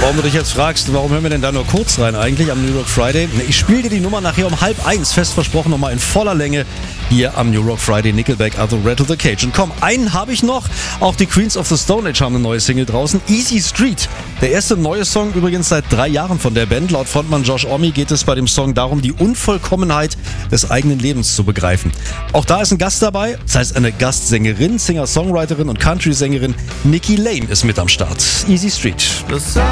Warum du dich jetzt fragst, warum hören wir denn da nur kurz rein eigentlich am New Rock Friday? Ich spiele dir die Nummer nachher um 12:30, fest versprochen, nochmal in voller Länge hier am New Rock Friday. Nickelback, also Rattle the Cage. Und komm, einen habe ich noch. Auch die Queens of the Stone Age haben eine neue Single draußen. Easy Street. Der erste neue Song übrigens seit 3 Jahren von der Band. Laut Frontmann Josh Homme geht es bei dem Song darum, die Unvollkommenheit des eigenen Lebens zu begreifen. Auch da ist ein Gast dabei, das heißt eine Gastsängerin, Singer-Songwriterin und Country-Sängerin Nikki Lane ist mit am Start. Easy Street.